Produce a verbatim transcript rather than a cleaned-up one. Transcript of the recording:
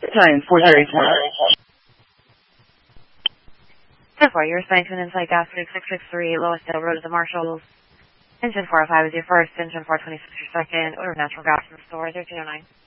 Time for the report. ten four, you're assigned to an Insight Gas six six three, Lois Dale Road of the Marshalls. Engine four oh five is your first, engine four twenty-six your second, order of natural gas from the store, zero two zero nine.